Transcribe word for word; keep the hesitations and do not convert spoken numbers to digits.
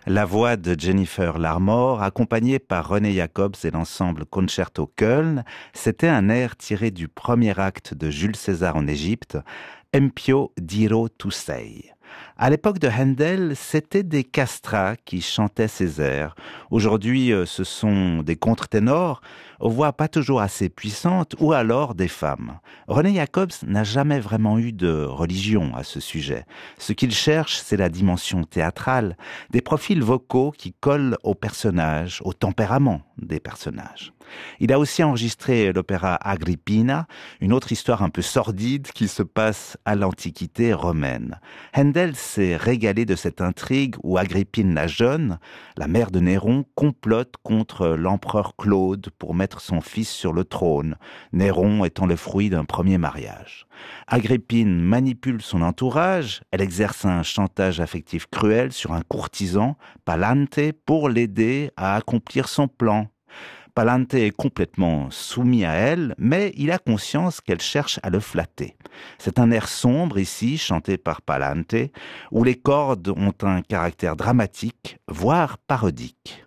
La voix de Jennifer Larmore, accompagnée par René Jacobs et l'ensemble Concerto Köln, c'était un air tiré du premier acte de Jules César en Égypte, Empio Diro tu sei. À l'époque de Handel, c'était des castrats qui chantaient ces airs. Aujourd'hui, ce sont des contre-ténors, aux voix pas toujours assez puissantes, ou alors des femmes. René Jacobs n'a jamais vraiment eu de religion à ce sujet. Ce qu'il cherche, c'est la dimension théâtrale, des profils vocaux qui collent aux personnages, au tempérament des personnages. Il a aussi enregistré l'opéra Agrippina, une autre histoire un peu sordide qui se passe à l'Antiquité romaine. Handel s'est régalé de cette intrigue où Agrippine la jeune, la mère de Néron, complote contre l'empereur Claude pour mettre son fils sur le trône, Néron étant le fruit d'un premier mariage. Agrippine manipule son entourage, elle exerce un chantage affectif cruel sur un courtisan, Palante, pour l'aider à accomplir son plan. Palante est complètement soumis à elle, mais il a conscience qu'elle cherche à le flatter. C'est un air sombre ici, chanté par Palante, où les cordes ont un caractère dramatique, voire parodique.